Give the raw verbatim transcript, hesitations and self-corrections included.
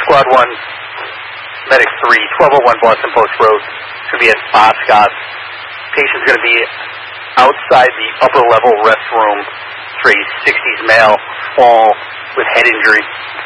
Squad one, Medic three, twelve oh one Boston Post Road. It's going to be at Boscov's. Patient's going to be outside the upper level restroom for a sixties male fall with head injury.